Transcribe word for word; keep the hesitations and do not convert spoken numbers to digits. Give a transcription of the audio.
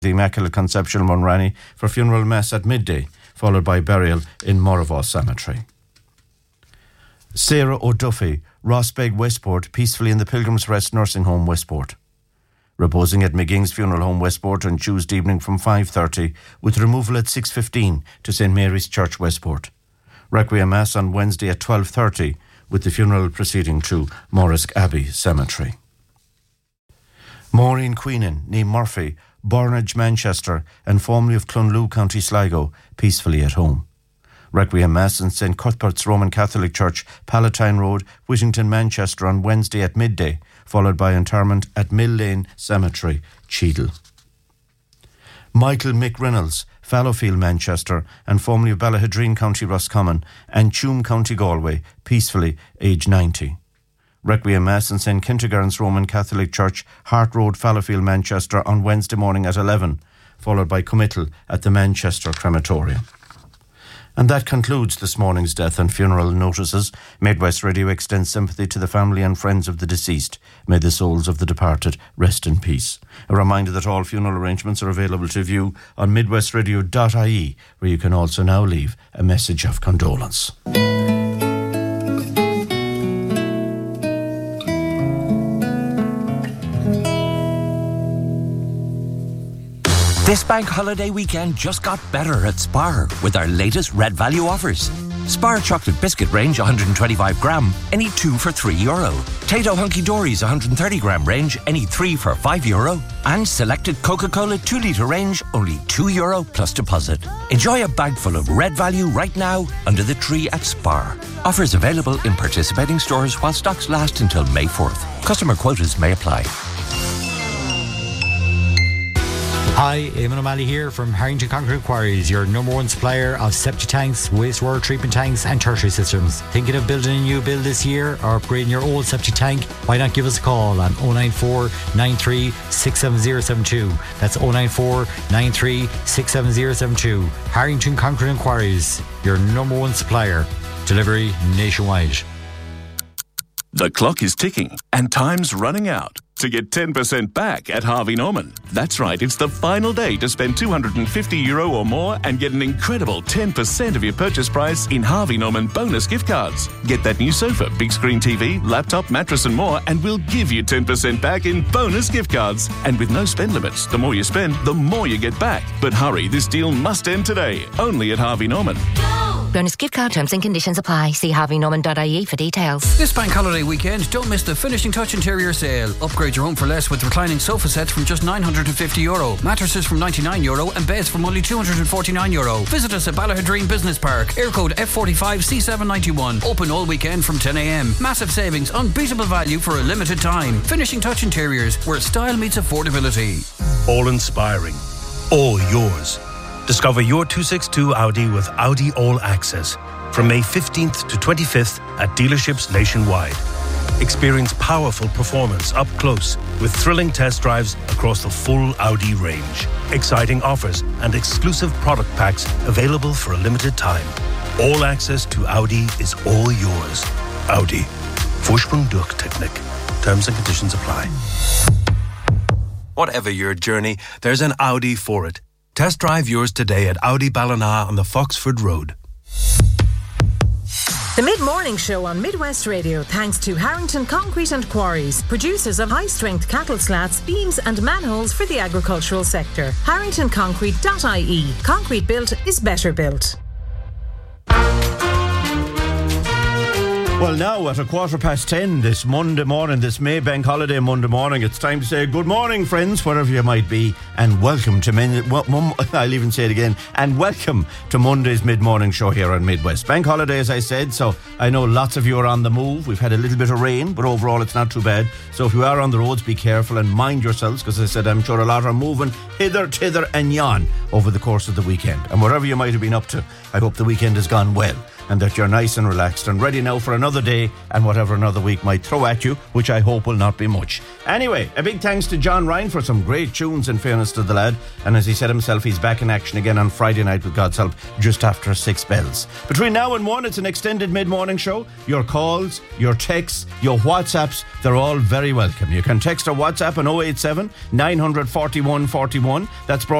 the Immaculate Conception Monrani for funeral mass at midday, followed by burial in Morrivaw Cemetery. Sarah O'Duffy, Rossbeg, Westport, peacefully in the Pilgrim's Rest Nursing Home, Westport. Reposing at McGing's Funeral Home, Westport on Tuesday evening from five thirty, with removal at six fifteen to St Mary's Church, Westport. Requiem Mass on Wednesday at twelve thirty, with the funeral proceeding to Morrisk Abbey Cemetery. Maureen Queenan, née Murphy, Bornage, Manchester, and formerly of Clonloo, County Sligo, peacefully at home. Requiem Mass in Saint Cuthbert's Roman Catholic Church, Palatine Road, Whittington, Manchester on Wednesday at midday, followed by interment at Mill Lane Cemetery, Cheadle. Michael Mick Reynolds, Fallowfield, Manchester, and formerly of Ballahadreen, County Roscommon, and Tuam, County Galway, peacefully, age ninety. Requiem Mass in Saint Kindergarten's Roman Catholic Church, Hart Road, Fallowfield, Manchester on Wednesday morning at eleven, followed by committal at the Manchester Crematorium. And that concludes this morning's death and funeral notices. Midwest Radio extends sympathy to the family and friends of the deceased. May the souls of the departed rest in peace. A reminder that all funeral arrangements are available to view on midwest radio dot I E, where you can also now leave a message of condolence. This bank holiday weekend just got better at Spar with our latest Red Value offers. Spar chocolate biscuit range one hundred twenty-five gram, any two for three euro. Tato Hunky Dory's one hundred thirty gram range, any three for five euro. And selected Coca-Cola two litre range, only two euro plus deposit. Enjoy a bag full of Red Value right now under the tree at Spar. Offers available in participating stores while stocks last until May fourth. Customer quotas may apply. Hi, Eamon O'Malley here from Harrington Concrete Quarries, your number one supplier of septic tanks, wastewater treatment tanks and tertiary systems. Thinking of building a new build this year or upgrading your old septic tank? Why not give us a call on oh nine four, nine three, six seven zero seven two. That's oh nine four, nine three, six seven zero seven two. Harrington Concrete and Quarries, your number one supplier. Delivery nationwide. The clock is ticking and time's running out to get ten percent back at Harvey Norman. That's right, it's the final day to spend two hundred fifty euro or more and get an incredible ten percent of your purchase price in Harvey Norman bonus gift cards. Get that new sofa, big screen T V, laptop, mattress and more, and we'll give you ten percent back in bonus gift cards. And with no spend limits, the more you spend, the more you get back. But hurry, this deal must end today, only at Harvey Norman. Bonus gift card terms and conditions apply. See harvey norman dot I E for details. This bank holiday weekend, don't miss the Finishing Touch interior sale. Upgrade your home for less with reclining sofa sets from just nine hundred fifty euro, mattresses from ninety-nine euro and beds from only two hundred forty-nine euro. Visit us at Ballahadreen Business Park, air code F forty-five C seven ninety-one. Open all weekend from ten a m. Massive savings, unbeatable value for a limited time. Finishing Touch Interiors, where style meets affordability. All inspiring, all yours. Discover your two sixty-two Audi with Audi All Access from May fifteenth to twenty-fifth at dealerships nationwide. Experience powerful performance up close with thrilling test drives across the full Audi range. Exciting offers and exclusive product packs available for a limited time. All access to Audi is all yours. Audi. Vorsprung durch Technik. Terms and conditions apply. Whatever your journey, there's an Audi for it. Test drive yours today at Audi Ballina on the Foxford Road. The Mid-Morning Show on Midwest Radio, thanks to Harrington Concrete and Quarries, producers of high-strength cattle slats, beams and manholes for the agricultural sector. harrington concrete dot I E. Concrete built is better built. Well, now at a quarter past ten this Monday morning, this Maybank holiday Monday morning, it's time to say good morning, friends, wherever you might be, and welcome to, min- well, mum, I'll even say it again, and welcome to Monday's mid-morning show here on Midwest. Bank holiday, as I said, so I know lots of you are on the move. We've had a little bit of rain, but overall it's not too bad. So if you are on the roads, be careful and mind yourselves, because as I said, I'm sure a lot are moving hither, thither and yon over the course of the weekend. And wherever you might have been up to, I hope the weekend has gone well. and that you're nice and relaxed and ready now for another day and whatever another week might throw at you, which I hope will not be much. Anyway, a big thanks to John Ryan for some great tunes, in fairness to the lad. And as he said himself, he's back in action again on Friday night with God's help, just after six bells. Between now and one, it's an extended mid-morning show. Your calls, your texts, your WhatsApps, they're all very welcome. You can text or WhatsApp on oh eight seven, nine four one, four one. That's brought